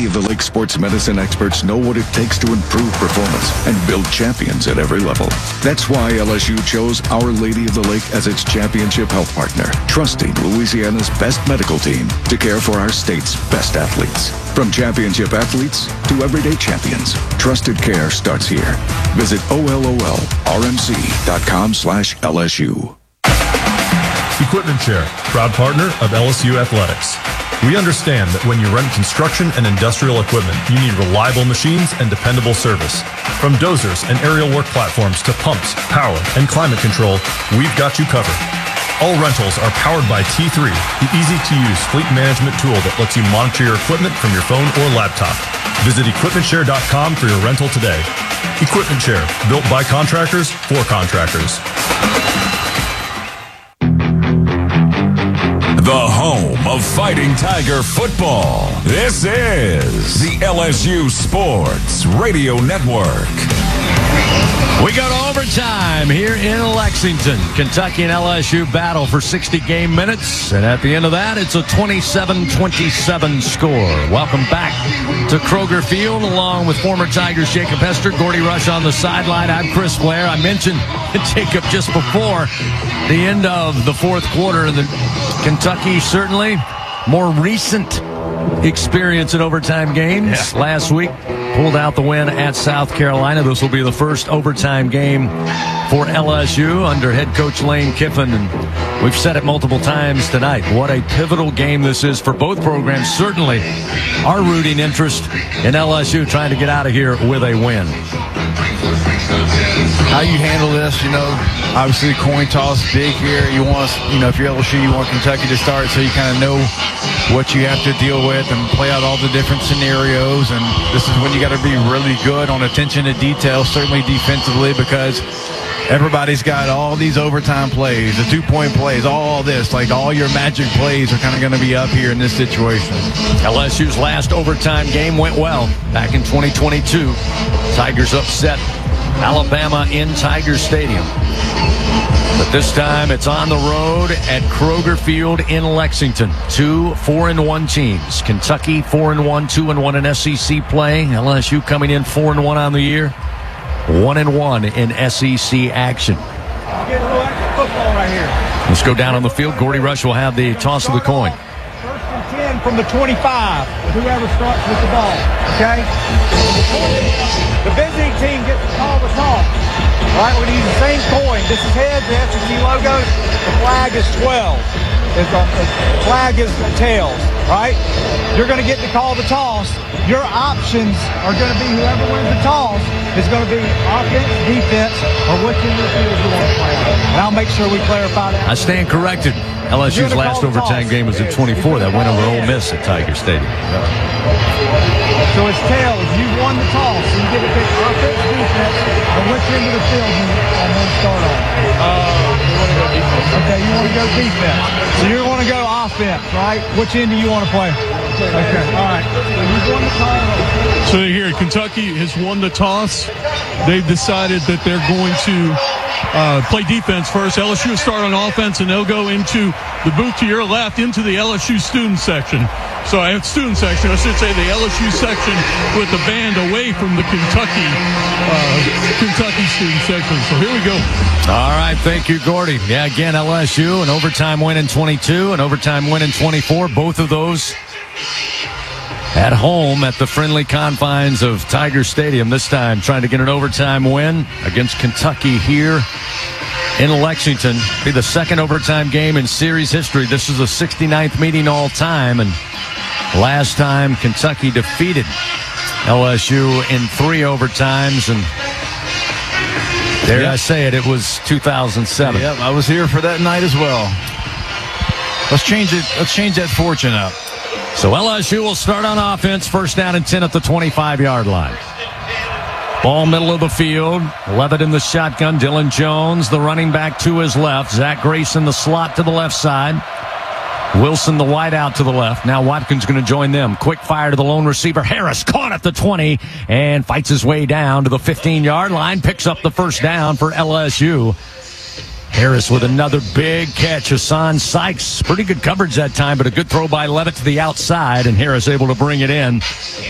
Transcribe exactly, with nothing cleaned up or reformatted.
of the Lake sports medicine experts know what it takes to improve performance and build champions at every level. That's why L S U chose Our Lady of the Lake as its championship health partner, trusting Louisiana's best medical team to care for our state's best athletes. From championship athletes to everyday champions, trusted care starts here. Visit O L O L R M C dot com slash L S U. Equipment Share, proud partner of L S U Athletics. We understand that when you rent construction and industrial equipment, you need reliable machines and dependable service. From dozers and aerial work platforms to pumps, power, and climate control, we've got you covered. All rentals are powered by T three, the easy-to-use fleet management tool that lets you monitor your equipment from your phone or laptop. Visit equipment share dot com for your rental today. Equipment Share, built by contractors for contractors. The home of Fighting Tiger football. This is the L S U Sports Radio Network. We go to overtime here in Lexington. Kentucky and L S U battle for sixty game minutes. And at the end of that, it's a twenty-seven twenty-seven score. Welcome back to Kroger Field along with former Tigers Jacob Hester, Gordy Rush on the sideline. I'm Chris Blair. I mentioned Jacob just before the end of the fourth quarter. And the Kentucky certainly more recent experience in overtime games. Yeah. Last week pulled out the win at South Carolina. This will be the first overtime game for L S U under head coach Lane Kiffin. And we've said it multiple times tonight. What a pivotal game this is for both programs. Certainly our rooting interest in L S U trying to get out of here with a win. How you handle this, you know, obviously coin toss big here. You want, you know, if you're L S U, you want Kentucky to start so you kind of know what you have to deal with and play out all the different scenarios. And this is when you got to be really good on attention to detail, certainly defensively, because everybody's got all these overtime plays, the two-point plays, all this. Like, all your magic plays are kind of going to be up here in this situation. L S U's last overtime game went well back in twenty twenty-two. Tigers upset Alabama in Tiger Stadium. But this time it's on the road at Kroger Field in Lexington. Two four and one teams. Kentucky four and one, two and one in S E C play. L S U coming in four and one on the year, one and one in S E C action. Get a little extra football right here. Let's go down on the field. Gordy Rush will have the toss of the coin. First and ten from the twenty-five. Whoever starts with the ball. Okay. The visiting team gets to call the toss. All right, we're going to use the same coin. This is heads, the S E C logo. The flag is twelve. The flag is tails, right? You're going to get to call the toss. Your options are going to be whoever wins the toss is going to be offense, defense, or which end of the field you want to play on. And I'll make sure we clarify that. I stand corrected. L S U's last overtime game was at twenty-four. That went over Ole Miss at Tiger Stadium. So it's tails. You won the toss. So you get to pick offense, defense, or which end of the field you want to start on. Uh, you want to go defense. Okay, you want to go defense. So you want to go offense, right? Which end do you want to play? Okay, all right. So you won the toss. So here, Kentucky has won the toss. They've decided that they're going to uh, play defense first. L S U will start on offense, and they'll go into the booth to your left, into the L S U student section. So I have student section, I should say the L S U section with the band away from the Kentucky uh, Kentucky student section. So here we go. All right, thank you, Gordy. Yeah, again, L S U, an overtime win in twenty-two, an overtime win in twenty-four. Both of those at home at the friendly confines of Tiger Stadium. This time trying to get an overtime win against Kentucky here in Lexington. Be the second overtime game in series history. This is the sixty-ninth meeting all time, and last time Kentucky defeated L S U in three overtimes, and dare yep. I say it, it was two thousand seven. Yep, I was here for that night as well. Let's change it. Let's change that fortune up. So L S U will start on offense, first down and ten at the twenty-five yard line. Ball middle of the field. Levitt in the shotgun. Dylan Jones, the running back, to his left. Zach Grayson, the slot to the left side. Wilson, the wide out to the left. Now Watkins going to join them. Quick fire to the lone receiver. Harris caught at the twenty and fights his way down to the fifteen yard line. Picks up the first down for L S U. Harris with another big catch. Hassan Sykes, pretty good coverage that time, but a good throw by Levitt to the outside, and Harris able to bring it in.